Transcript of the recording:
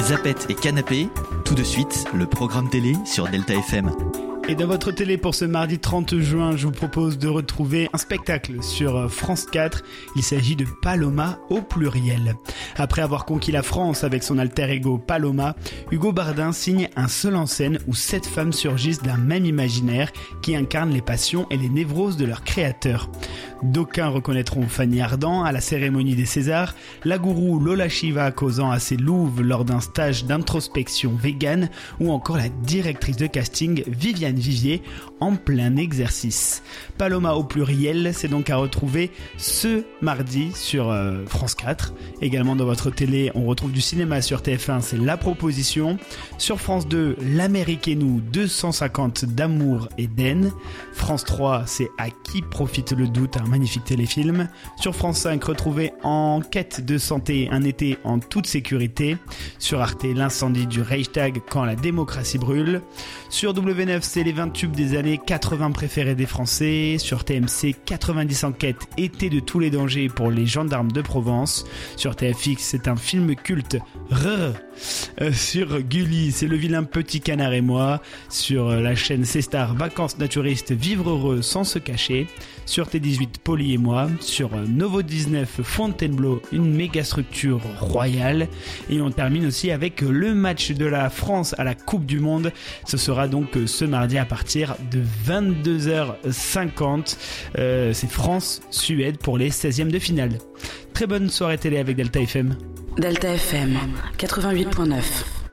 Zapette et Canapé, tout de suite, le programme télé sur Delta FM. Et dans votre télé pour ce mardi 30 juin, je vous propose de retrouver un spectacle sur France 4. Il s'agit de Paloma au pluriel. Après avoir conquis la France avec son alter ego Paloma, Hugo Bardin signe un seul en scène où 7 femmes surgissent d'un même imaginaire qui incarne les passions et les névroses de leur créateur. D'aucuns reconnaîtront Fanny Ardant à la cérémonie des Césars, la gourou Lola Shiva causant à ses louves lors d'un stage d'introspection végane ou encore la directrice de casting Viviane Vivier en plein exercice. Paloma au pluriel, c'est donc à retrouver ce mardi sur France 4. Également dans votre télé, on retrouve du cinéma sur TF1, c'est La Proposition. Sur France 2, L'Amérique et nous, 250 d'amour et d'haine. France 3, c'est À qui profite le doute, un magnifique téléfilm. Sur France 5, retrouvez En quête de santé, un été en toute sécurité. Sur Arte, l'incendie du Reichstag quand la démocratie brûle. Sur W9, c'est les 20 tubes des années 80 préférés des Français. Sur TMC, 90 enquêtes, été de tous les dangers pour les gendarmes de Provence. Sur TFX, c'est un film culte. Sur Gulli, c'est Le vilain petit canard et moi. Sur la chaîne C-Star, Vacances naturistes, vivre heureux sans se cacher. Sur T18, Polly et moi. Sur Novo 19, Fontainebleau, une méga structure royale. Et on termine aussi avec le match de la France à la Coupe du Monde. Ce sera donc ce mardi à partir de 22h50. C'est France-Suède pour les 16e de finale. Très bonne soirée télé avec Delta FM. Delta FM 88.9.